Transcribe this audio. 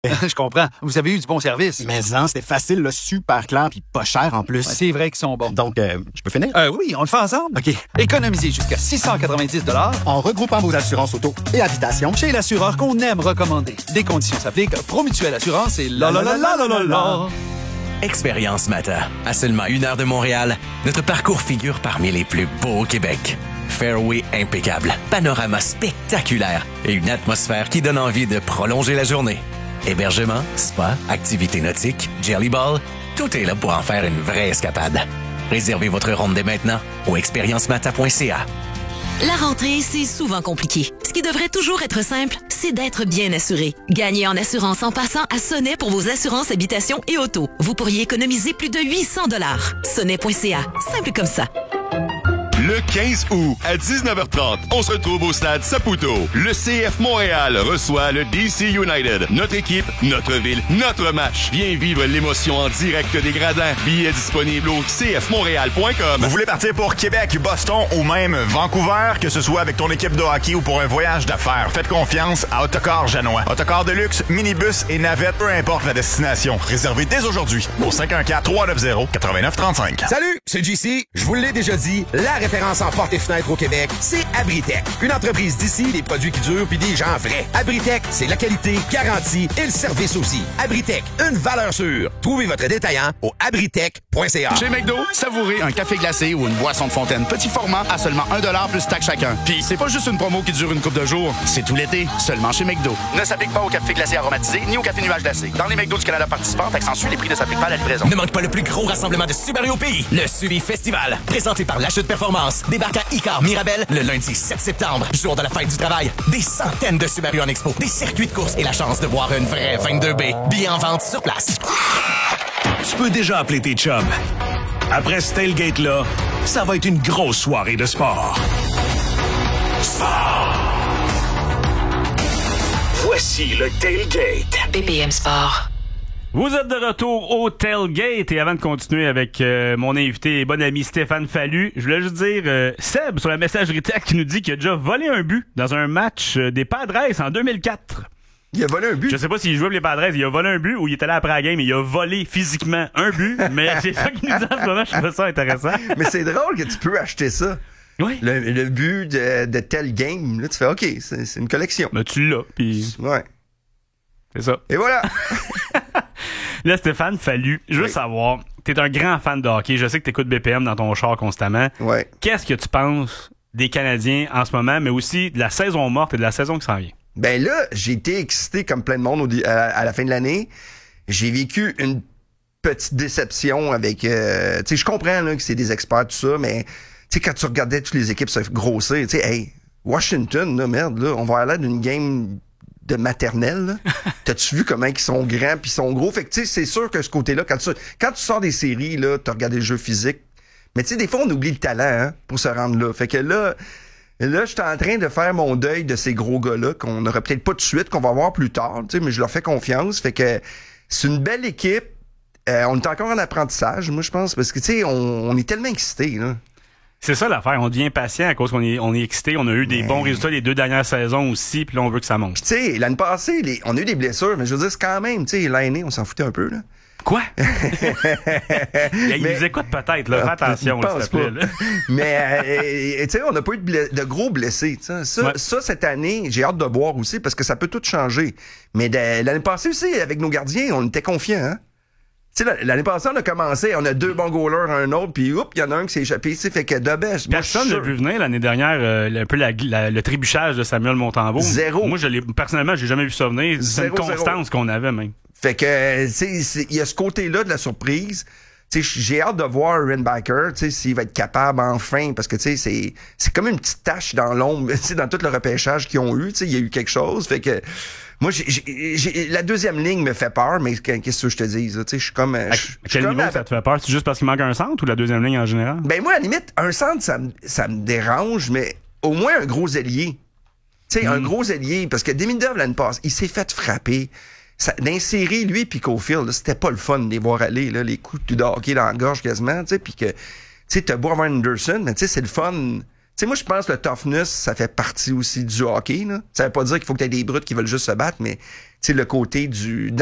Je comprends. Vous avez eu du bon service. Mais c'était facile, là, super clair, puis pas cher en plus. Ouais, c'est vrai qu'ils sont bons. Donc, je peux finir? Oui, on le fait ensemble. OK. Économisez jusqu'à 690 en regroupant vos assurances auto et habitation chez l'assureur qu'on aime recommander. Des conditions s'appliquent. Promutuelle Assurance et la. Expérience Mata. À seulement 1 heure de Montréal, notre parcours figure parmi les plus beaux au Québec. Fairway impeccable, panorama spectaculaire et une atmosphère qui donne envie de prolonger la journée. Hébergement, spa, activités nautiques, jelly ball, tout est là pour en faire une vraie escapade. Réservez votre ronde dès maintenant au expériencemata.ca. La rentrée, c'est souvent compliqué. Ce qui devrait toujours être simple, c'est d'être bien assuré. Gagnez en assurance en passant à Sonnet pour vos assurances habitation et auto. Vous pourriez économiser plus de 800 $. Sonnet.ca. Simple comme ça. Le 15 août, à 19h30, on se retrouve au stade Saputo. Le CF Montréal reçoit le DC United. Notre équipe, notre ville, notre match. Viens vivre l'émotion en direct des gradins. Billets disponibles au cfmontréal.com. Vous voulez partir pour Québec, Boston ou même Vancouver, que ce soit avec ton équipe de hockey ou pour un voyage d'affaires, faites confiance à Autocar Janois. Autocar de luxe, minibus et navette, peu importe la destination. Réservez dès aujourd'hui au 514-390-8935. Salut, c'est JC. Je vous l'ai déjà dit, la référence en portes et fenêtres au Québec, c'est Abritech. Une entreprise d'ici, des produits qui durent puis des gens vrais. Abritech, c'est la qualité, garantie et le service aussi. Abritech, une valeur sûre. Trouvez votre détaillant au abritech.ca. Chez McDo, savourez un café glacé ou une boisson de fontaine petit format à seulement 1$ plus taxe chacun. Puis c'est pas juste une promo qui dure une couple de jours, c'est tout l'été, seulement chez McDo. Ne s'applique pas au café glacé aromatisé ni au café nuage glacé. Dans les McDo du Canada participants, accentue les prix ne s'appliquent pas à la livraison. Ne manque pas le plus gros rassemblement de Subaru au pays, le Subi Festival, présenté par l'achat de performance. Débarque à Icar Mirabel le lundi 7 septembre, jour de la fête du travail. Des centaines de Subaru en expo, des circuits de course et la chance de voir une vraie 22B. Billets en vente sur place. Tu peux déjà appeler tes chums. Après ce tailgate-là, ça va être une grosse soirée de sport. Voici le tailgate. BPM Sport. Vous êtes de retour au Tailgate et avant de continuer avec mon invité et bon ami Stéphane Fallu, je voulais juste dire Seb sur la messagerie texte qui nous dit qu'il a déjà volé un but dans un match des Padres en 2004. Il a volé un but? Je sais pas s'il jouait pour les Padres, il a volé un but ou il était là après la game et il a volé physiquement un but, mais c'est ça qu'il nous dit en ce moment, je trouve ça intéressant. Mais c'est drôle que tu peux acheter ça. Oui. Le but de tel game, là, tu fais OK, c'est une collection. Mais tu l'as, puis ouais. C'est ça. Et voilà! Là, Stéphane Fallu, je veux savoir, t'es un grand fan de hockey, je sais que t'écoutes BPM dans ton char constamment. Ouais. Qu'est-ce que tu penses des Canadiens en ce moment, mais aussi de la saison morte et de la saison qui s'en vient? Ben là, j'ai été excité comme plein de monde à la fin de l'année. J'ai vécu une petite déception avec... tu sais, je comprends là, que c'est des experts, tout ça, mais tu sais, quand tu regardais toutes les équipes se grossir, tu sais, hey, Washington, là, merde, là, on va aller d'une game... de maternelle, là. T'as-tu vu comment ils sont grands pis ils sont gros? Fait que, tu sais, c'est sûr que ce côté-là, quand tu sors des séries, là, t'as regardé le jeu physique. Mais, tu sais, des fois, on oublie le talent, hein, pour se rendre là. Fait que là, j'étais en train de faire mon deuil de ces gros gars-là, qu'on n'aurait peut-être pas tout de suite, qu'on va voir plus tard, tu sais, mais je leur fais confiance. Fait que c'est une belle équipe. On est encore en apprentissage, moi, je pense, parce que, tu sais, on est tellement excités, là. C'est ça l'affaire, on devient patient à cause qu'on est excité, on a eu des bons résultats les 2 dernières saisons aussi, puis là on veut que ça monte. Tu sais, l'année passée, on a eu des blessures, mais je veux dire, c'est quand même, tu sais, l'année, on s'en foutait un peu, là. Quoi? Il nous écoute peut-être, là, fais attention, s'il te plaît. Là. Mais, tu sais, on n'a pas eu de gros blessés. Ça, cette année, j'ai hâte de voir aussi, parce que ça peut tout changer. Mais l'année passée aussi, avec nos gardiens, on était confiants, hein? Tu sais, l'année passée, on a commencé, on a 2 bons goalers, un autre, puis il y en a un qui s'est échappé. Tu sais, fait que de best. Personne n'a vu venir l'année dernière un peu le trébuchage de Samuel Montembeault. Zéro. Moi, personnellement, j'ai jamais vu ça venir. C'est une constance qu'on avait même. Fait que, tu sais, il y a ce côté-là de la surprise. Tu sais, j'ai hâte de voir Reinbacher, tu sais, s'il va être capable enfin, parce que, tu sais, c'est comme une petite tache dans l'ombre, tu sais, dans tout le repêchage qu'ils ont eu, tu sais, il y a eu quelque chose. Fait que, moi, la deuxième ligne me fait peur, mais qu'est-ce que je te dis, tu sais, je suis comme... À quel niveau ça te fait peur? C'est juste parce qu'il manque un centre ou la deuxième ligne en général? Ben, moi, à la limite, un centre, ça me dérange, mais au moins un gros ailier. Tu sais, un gros ailier, parce que Demidov, l'année passée, il s'est fait frapper. Dans les séries, lui puis Caulfield, là, c'était pas le fun de les voir aller, là, les coups de hockey dans la gorge quasiment, tu sais, puis que, tu sais, t'as beau avoir Anderson, mais tu sais, c'est le fun, tu sais, moi, je pense que le toughness, ça fait partie aussi du hockey, là. Ça veut pas dire qu'il faut que tu aies des brutes qui veulent juste se battre, mais, tu sais, le côté